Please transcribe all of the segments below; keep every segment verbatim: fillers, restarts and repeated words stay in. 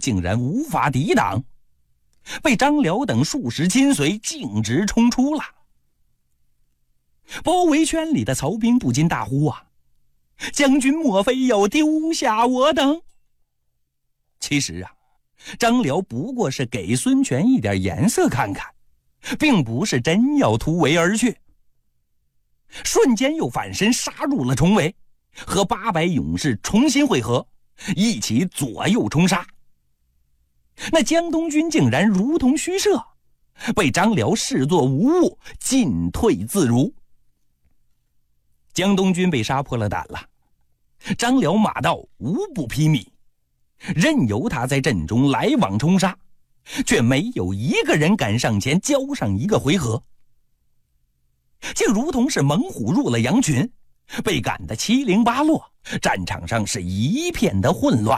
竟然无法抵挡，被张辽等数十亲随径直冲出了。包围圈里的曹兵不禁大呼啊，将军莫非要丢下我等？其实啊，张辽不过是给孙权一点颜色看看，并不是真要突围而去。瞬间又反身杀入了重围，和八百勇士重新会合，一起左右冲杀。那江东军竟然如同虚设，被张辽视作无物，进退自如。江东军被杀破了胆了，张辽马到无不披靡，任由他在阵中来往冲杀，却没有一个人敢上前交上一个回合，竟如同是猛虎入了羊群，被赶得七零八落，战场上是一片的混乱。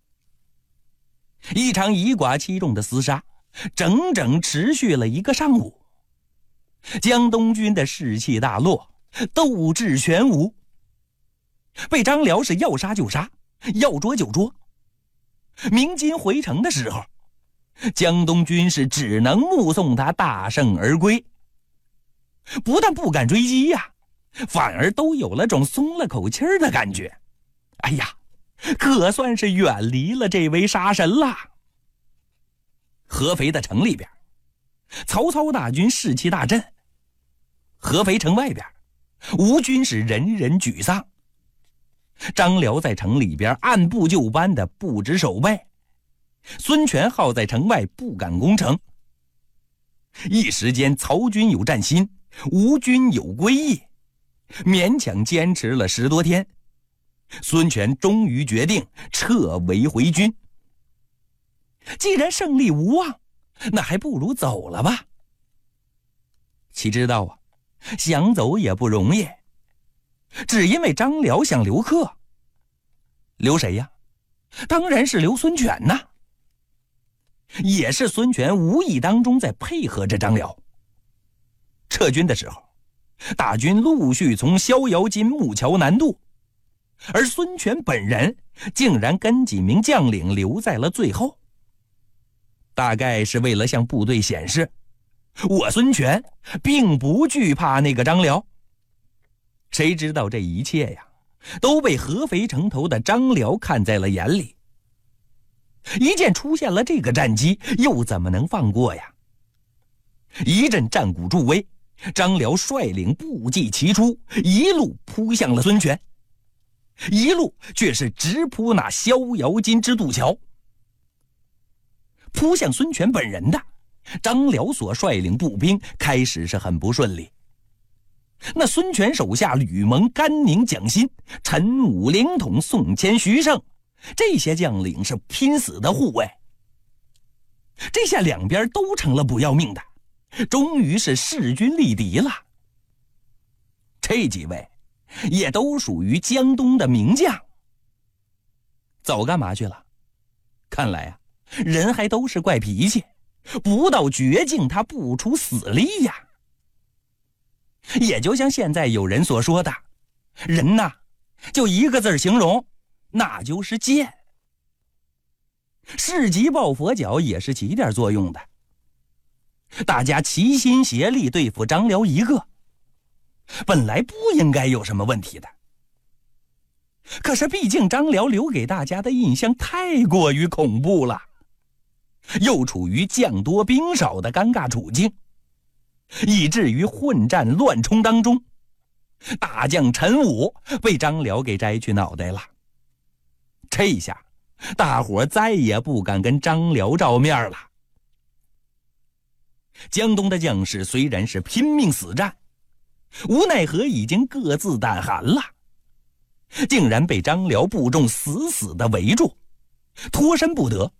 一场以寡欺众的厮杀，整整持续了一个上午。江东军的士气大落，斗志全无，被张辽是要杀就杀，要捉就捉。鸣金回城的时候，江东军是只能目送他大胜而归，不但不敢追击呀、啊，反而都有了种松了口气的感觉。哎呀，可算是远离了这位杀神了。合肥的城里边，曹操大军士气大振；合肥城外边，吴军是人人沮丧。张辽在城里边按部就班的布置守备，孙权耗在城外不敢攻城。一时间，曹军有战心，吴军有归意，勉强坚持了十多天。孙权终于决定撤围回军。既然胜利无望，那还不如走了吧。岂知道啊，想走也不容易，只因为张辽想留客。留谁呀？当然是留孙权呐。也是孙权无意当中在配合着张辽。撤军的时候，大军陆续从逍遥津木桥南渡，而孙权本人竟然跟几名将领留在了最后，大概是为了向部队显示，我孙权并不惧怕那个张辽。谁知道这一切呀，都被合肥城头的张辽看在了眼里。一见出现了这个战机，又怎么能放过呀？一阵战鼓助威，张辽率领步骑齐出，一路扑向了孙权，一路却是直扑那逍遥津之渡桥。扑向孙权本人的张辽所率领步兵开始是很不顺利。那孙权手下吕蒙、甘宁、蒋辛、陈武、凌统、宋谦、徐盛，这些将领是拼死的护卫。这下两边都成了不要命的，终于是势均力敌了。这几位也都属于江东的名将。走干嘛去了？看来啊，人还都是怪脾气，不到绝境他不出死力呀。也就像现在有人所说的，人呐，就一个字形容，那就是贱。士急抱佛脚也是起点作用的。大家齐心协力对付张辽一个，本来不应该有什么问题的。可是毕竟张辽留给大家的印象太过于恐怖了，又处于将多兵少的尴尬处境，以至于混战乱冲当中，大将陈武被张辽给摘去脑袋了。这下大伙再也不敢跟张辽照面了。江东的将士虽然是拼命死战，无奈何已经各自胆寒了，竟然被张辽部众死死地围住，脱身不得。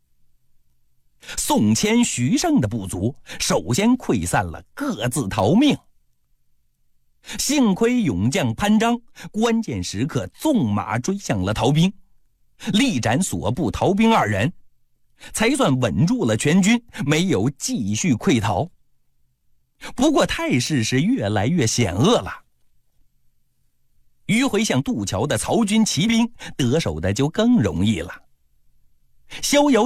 宋谦、徐盛的部族首先溃散了，各自逃命。幸亏勇将潘璋关键时刻纵马追向了逃兵，力斩所部逃兵二人，才算稳住了全军，没有继续溃逃。不过态势是越来越险恶了。迂回向渡桥的曹军骑兵得手的就更容易了。逍遥